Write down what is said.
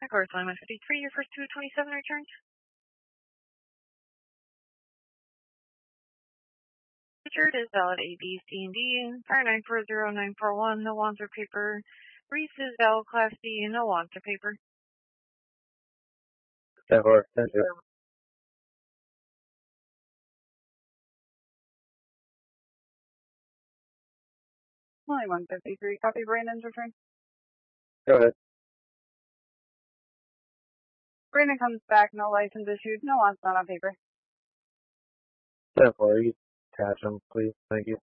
Course line 153, your first 227 returns. Richard is valid A, B, C, and D. Fire 940941, no wands or paper. Reese is valid Class D, no wands or paper. That works, thank you. Line 153, copy Brandon's return. Go ahead. Brandon comes back, no license issued, no wants, not on paper. 10-4, you attach them, please. Thank you.